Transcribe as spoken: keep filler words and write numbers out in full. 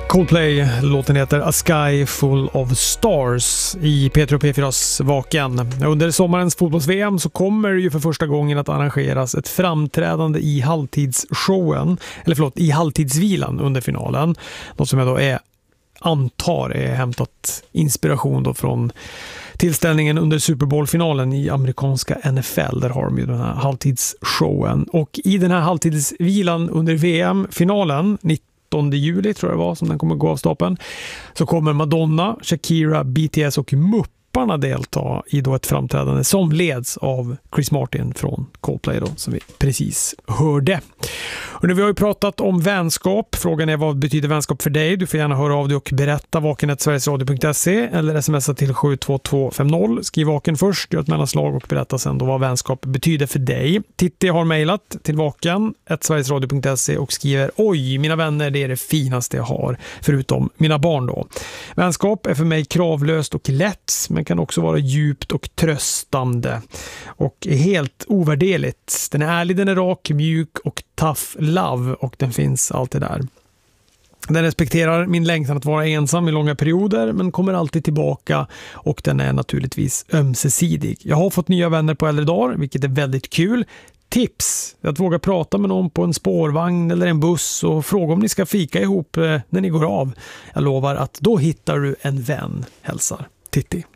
Coldplay, låten heter A Sky Full of Stars i P tre och P fyras Vaken. Under sommarens fotbolls-V M så kommer ju för första gången att arrangeras ett framträdande i halvtidsshowen, eller förlåt, i halvtidsvilan under finalen. Något som jag då är, antar är hämtat inspiration då från tillställningen under Super Bowl-finalen i amerikanska N F L. Där har de ju den här halvtidsshowen. Och i den här halvtidsvilan under V M-finalen nittonde juli tror jag det var som den kommer gå av stapeln, så kommer Madonna, Shakira, B T S och Mupparna delta i då ett framträdande som leds av Chris Martin från Coldplay då, som vi precis hörde. Och nu vi har ju pratat om vänskap. Frågan är vad betyder vänskap för dig? Du får gärna höra av dig och berätta vaken at sverigesradio punkt se eller smsa till sju två två fem noll. Skriv vaken först, gör ett mellanslag och berätta sen då vad vänskap betyder för dig. Titti har mejlat till vaken at sverigesradio punkt se och skriver: oj, mina vänner, det är det finaste jag har, förutom mina barn då. Vänskap är för mig kravlöst och lätt, men kan också vara djupt och tröstande och är helt ovärderligt. Den är ärlig, den är rak, mjuk och tough love, och den finns alltid där. Den respekterar min längtan att vara ensam i långa perioder, men kommer alltid tillbaka, och den är naturligtvis ömsesidig. Jag har fått nya vänner på äldre dagar, vilket är väldigt kul. Tips: att våga prata med någon på en spårvagn eller en buss och fråga om ni ska fika ihop när ni går av. Jag lovar att då hittar du en vän, hälsar Titti.